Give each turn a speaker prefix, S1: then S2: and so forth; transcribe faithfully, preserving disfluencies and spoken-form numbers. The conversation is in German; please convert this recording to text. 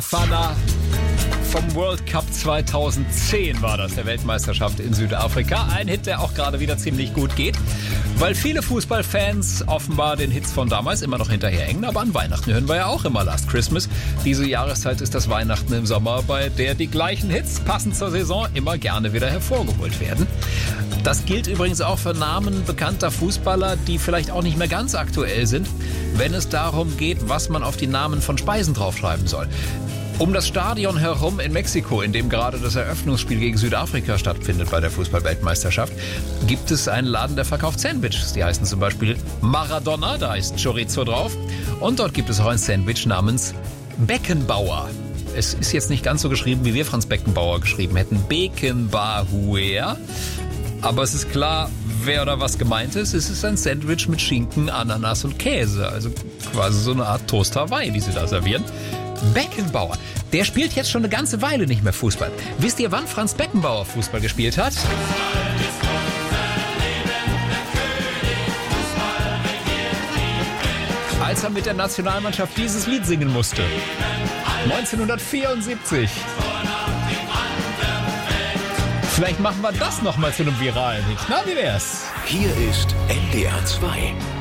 S1: Fana vom World Cup zweitausendzehn war das, der Weltmeisterschaft in Südafrika. Ein Hit, der auch gerade wieder ziemlich gut geht, weil viele Fußballfans offenbar den Hits von damals immer noch hinterherhängen. Aber an Weihnachten hören wir ja auch immer Last Christmas. Diese Jahreszeit ist das Weihnachten im Sommer, bei der die gleichen Hits passend zur Saison immer gerne wieder hervorgeholt werden. Das gilt übrigens auch für Namen bekannter Fußballer, die vielleicht auch nicht mehr ganz aktuell sind, wenn es darum geht, was man auf die Namen von Speisen draufschreiben soll. Um das Stadion herum in Mexiko, in dem gerade das Eröffnungsspiel gegen Südafrika stattfindet bei der Fußball-Weltmeisterschaft, gibt es einen Laden, der verkauft Sandwiches. Die heißen zum Beispiel Maradona, da ist Chorizo drauf. Und dort gibt es auch ein Sandwich namens Beckenbauer. Es ist jetzt nicht ganz so geschrieben, wie wir Franz Beckenbauer geschrieben hätten. Beckenbauer. Aber es ist klar, wer oder was gemeint ist. Es ist ein Sandwich mit Schinken, Ananas und Käse. Also quasi so eine Art Toast Hawaii, die sie da servieren. Beckenbauer, der spielt jetzt schon eine ganze Weile nicht mehr Fußball. Wisst ihr, wann Franz Beckenbauer Fußball gespielt hat? Als er mit der Nationalmannschaft dieses Lied singen musste. neunzehnhundertvierundsiebzig. Vielleicht machen wir das nochmal zu einem viralen Hit. Na, wie wär's?
S2: Hier ist N D R zwei.